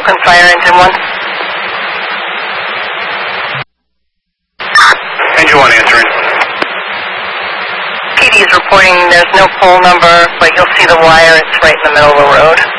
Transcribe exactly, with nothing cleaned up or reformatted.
Oakland Fire, Engine one. Engine one answering. P D is reporting there's no pole number, but you'll see the wire. It's right in the middle of the road.